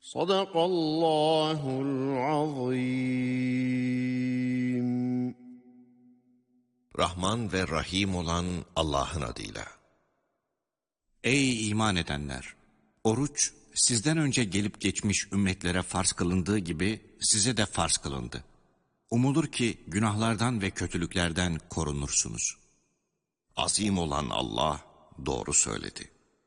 Sadakallahul azim. Rahman ve Rahim olan Allah'ın adıyla. Ey iman edenler! Oruç, sizden önce gelip geçmiş ümmetlere farz kılındığı gibi size de farz kılındı. Umulur ki günahlardan ve kötülüklerden korunursunuz. Azim olan Allah doğru söyledi.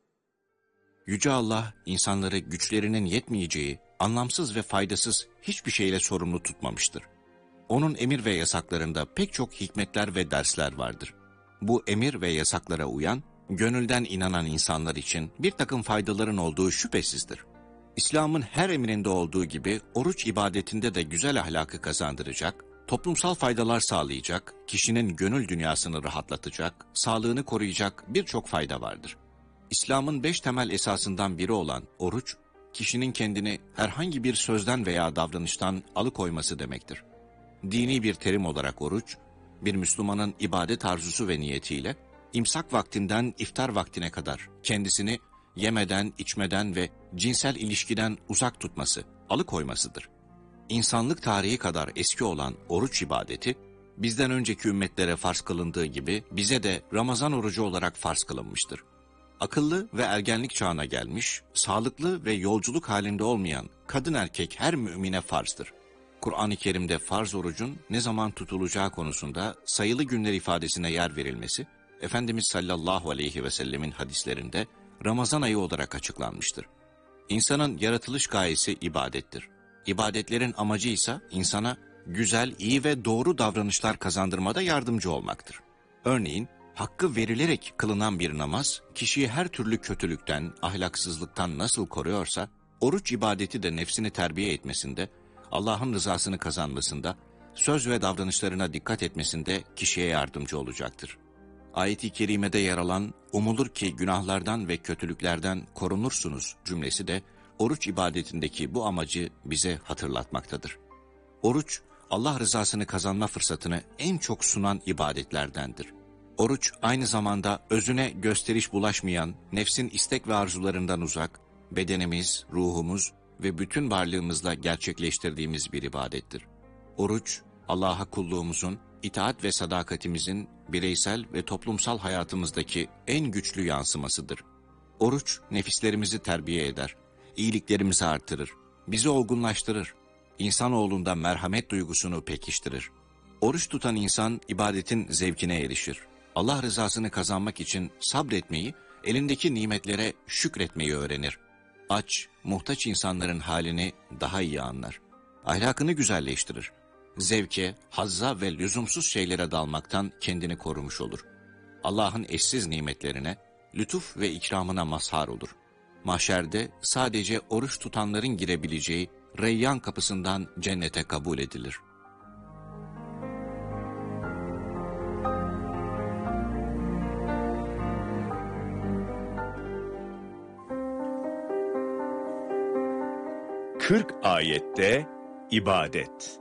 Yüce Allah, insanları güçlerinin yetmeyeceği, anlamsız ve faydasız hiçbir şeyle sorumlu tutmamıştır. Onun emir ve yasaklarında pek çok hikmetler ve dersler vardır. Bu emir ve yasaklara uyan, gönülden inanan insanlar için bir takım faydaların olduğu şüphesizdir. İslam'ın her emrinde olduğu gibi oruç ibadetinde de güzel ahlakı kazandıracak, toplumsal faydalar sağlayacak, kişinin gönül dünyasını rahatlatacak, sağlığını koruyacak birçok fayda vardır. İslam'ın 5 temel esasından biri olan oruç, kişinin kendini herhangi bir sözden veya davranıştan alıkoyması demektir. Dini bir terim olarak oruç, bir Müslümanın ibadet arzusu ve niyetiyle, imsak vaktinden iftar vaktine kadar kendisini yemeden, içmeden ve cinsel ilişkiden uzak tutması, alıkoymasıdır. İnsanlık tarihi kadar eski olan oruç ibadeti, bizden önceki ümmetlere farz kılındığı gibi bize de Ramazan orucu olarak farz kılınmıştır. Akıllı ve ergenlik çağına gelmiş, sağlıklı ve yolculuk halinde olmayan kadın erkek her mümine farzdır. Kur'an-ı Kerim'de farz orucun ne zaman tutulacağı konusunda sayılı günler ifadesine yer verilmesi, Efendimiz sallallahu aleyhi ve sellemin hadislerinde Ramazan ayı olarak açıklanmıştır. İnsanın yaratılış gayesi ibadettir. İbadetlerin amacı ise insana güzel, iyi ve doğru davranışlar kazandırmada yardımcı olmaktır. Örneğin, hakkı verilerek kılınan bir namaz, kişiyi her türlü kötülükten, ahlaksızlıktan nasıl koruyorsa, oruç ibadeti de nefsini terbiye etmesinde, Allah'ın rızasını kazanmasında, söz ve davranışlarına dikkat etmesinde kişiye yardımcı olacaktır. Ayet-i kerimede yer alan, umulur ki günahlardan ve kötülüklerden korunursunuz cümlesi de, oruç ibadetindeki bu amacı bize hatırlatmaktadır. Oruç, Allah rızasını kazanma fırsatını en çok sunan ibadetlerdendir. Oruç, aynı zamanda özüne gösteriş bulaşmayan, nefsin istek ve arzularından uzak, bedenimiz, ruhumuz ve bütün varlığımızla gerçekleştirdiğimiz bir ibadettir. Oruç, Allah'a kulluğumuzun, itaat ve sadakatimizin bireysel ve toplumsal hayatımızdaki en güçlü yansımasıdır. Oruç, nefislerimizi terbiye eder, iyiliklerimizi artırır, bizi olgunlaştırır, insanoğlunda merhamet duygusunu pekiştirir. Oruç tutan insan, ibadetin zevkine erişir. Allah rızasını kazanmak için sabretmeyi, elindeki nimetlere şükretmeyi öğrenir. Aç, muhtaç insanların halini daha iyi anlar. Ahlakını güzelleştirir. Zevke, hazza ve lüzumsuz şeylere dalmaktan kendini korumuş olur. Allah'ın eşsiz nimetlerine, lütuf ve ikramına mazhar olur. Mahşerde sadece oruç tutanların girebileceği Reyyan kapısından cennete kabul edilir. Kırk ayette ibadet.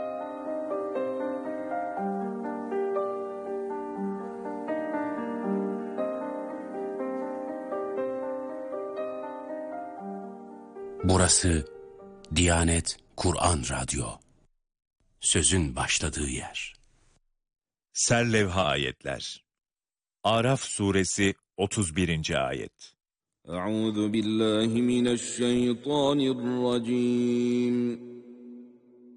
Burası Diyanet Kur'an Radyo. Sözün başladığı yer. Serlevha ayetler. Araf suresi 31. ayet. Euzu billahi mineşşeytanirracim.